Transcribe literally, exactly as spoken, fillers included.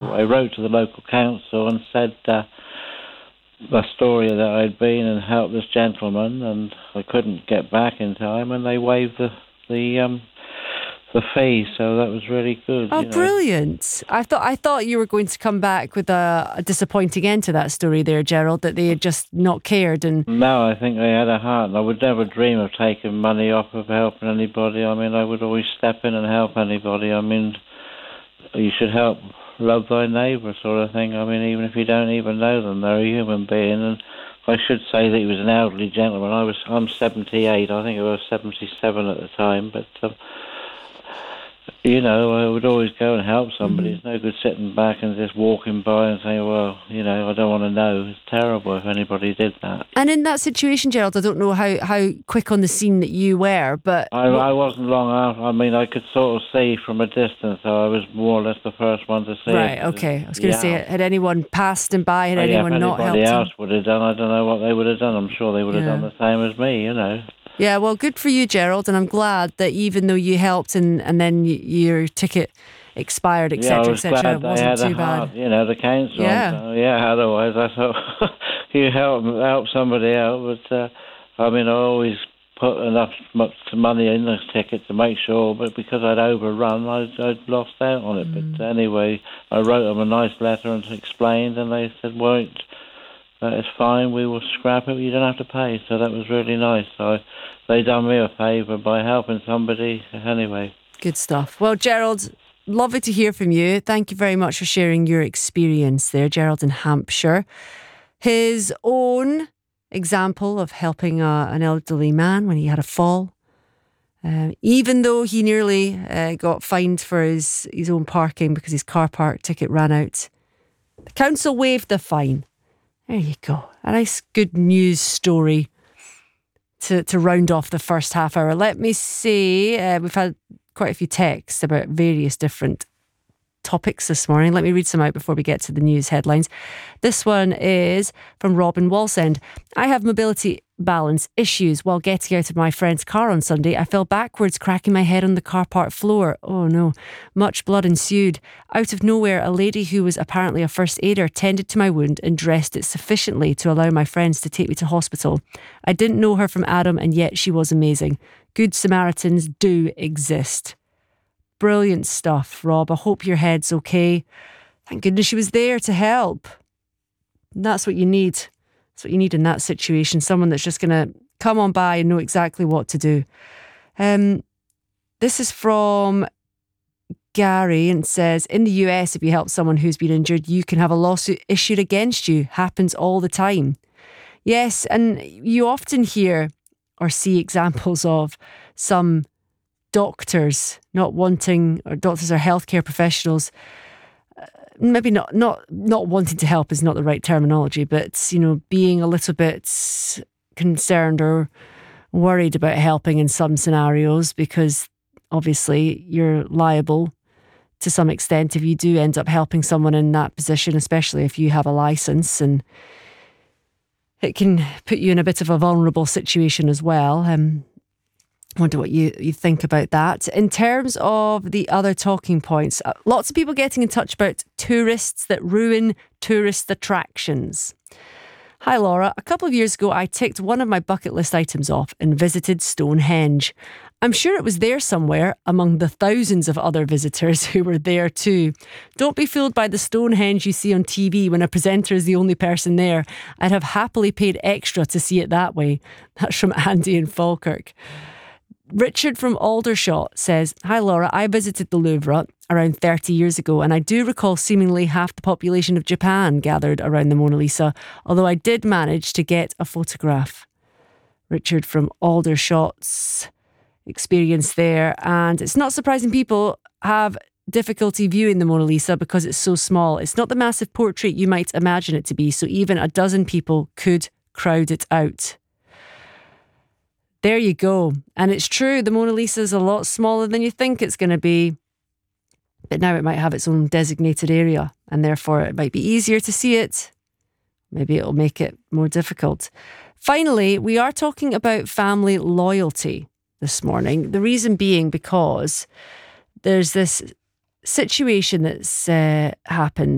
I wrote to the local council and said uh, the story that I'd been and helped this gentleman, and I couldn't get back in time, and they waived the the um, the fee, so that was really good. Oh, you know. Brilliant! I thought I thought you were going to come back with a, a disappointing end to that story there, Gerald, that they had just not cared. And no, I think they had a heart, and I would never dream of taking money off of helping anybody. I mean, I would always step in and help anybody. I mean, you should help, love thy neighbour, sort of thing. I mean, even if you don't even know them, they're a human being. And I should say that he was an elderly gentleman. I was, I'm seventy-eight. I think I was seventy-seven at the time, but. Um, You know, I would always go and help somebody. Mm-hmm. It's no good sitting back and just walking by and saying, well, you know, I don't want to know. It's terrible if anybody did that. And in that situation, Gerald, I don't know how, how quick on the scene that you were, but... I, I wasn't long after. I mean, I could sort of see from a distance, so I was more or less the first one to see right, it. Right, okay. I was going to say, had anyone passed him by? Had oh, anyone yeah, if not helped him? Anybody else would have done, I don't know what they would have done. I'm sure they would have yeah. done the same as me, you know. Yeah, well, good for you, Gerald, and I'm glad that even though you helped and, and then y- your ticket expired, et cetera, yeah, et cetera, it wasn't too bad. Heart, you know, the council. Yeah, so, yeah. Otherwise, I thought you help help somebody out, but uh, I mean, I always put enough much money in the ticket to make sure, but because I'd overrun, I'd, I'd lost out on it. Mm. But anyway, I wrote them a nice letter and explained, and they said, "Well, that is fine. We will scrap it. You don't have to pay." So that was really nice. So they done me a favour by helping somebody. Anyway, good stuff. Well, Gerald, lovely to hear from you. Thank you very much for sharing your experience there, Gerald in Hampshire. His own example of helping a, an elderly man when he had a fall. Uh, even though he nearly uh, got fined for his, his own parking because his car park ticket ran out, the council waived the fine. There you go. A nice good news story to, to round off the first half hour. Let me see. Uh, we've had quite a few texts about various different topics this morning. Let me read some out before we get to the news headlines. This one is from Robin Walsend. I have mobility balance issues. While getting out of my friend's car on Sunday, I fell backwards, cracking my head on the car park floor. Oh no. Much blood ensued. Out of nowhere, a lady who was apparently a first aider tended to my wound and dressed it sufficiently to allow my friends to take me to hospital. I didn't know her from Adam, and yet she was amazing. Good Samaritans do exist. Brilliant stuff, Rob. I hope your head's okay. Thank goodness she was there to help. And that's what you need. That's what you need in that situation. Someone that's just going to come on by and know exactly what to do. Um, this is from Gary and says, in the U S, if you help someone who's been injured, you can have a lawsuit issued against you. Happens all the time. Yes, and you often hear or see examples of some doctors not wanting, or doctors or healthcare professionals, uh, maybe not, not not wanting to help is not the right terminology, but, you know, being a little bit concerned or worried about helping in some scenarios because obviously you're liable to some extent if you do end up helping someone in that position, especially if you have a license, and it can put you in a bit of a vulnerable situation as well. Um, I wonder what you, you think about that. In terms of the other talking points, uh, lots of people getting in touch about tourists that ruin tourist attractions. Hi Laura, a couple of years ago I ticked one of my bucket list items off and visited Stonehenge. I'm sure it was there somewhere among the thousands of other visitors who were there too. Don't be fooled by the Stonehenge you see on T V when a presenter is the only person there. I'd have happily paid extra to see it that way. That's from Andy in Falkirk. Richard from Aldershot says, hi Laura, I visited the Louvre around thirty years ago and I do recall seemingly half the population of Japan gathered around the Mona Lisa, although I did manage to get a photograph. Richard from Aldershot's experience there, and it's not surprising people have difficulty viewing the Mona Lisa because it's so small. It's not the massive portrait you might imagine it to be, so even a dozen people could crowd it out. There you go. And it's true, the Mona Lisa is a lot smaller than you think it's going to be. But now it might have its own designated area and therefore it might be easier to see it. Maybe it'll make it more difficult. Finally, we are talking about family loyalty this morning. The reason being because there's this situation that's uh, happened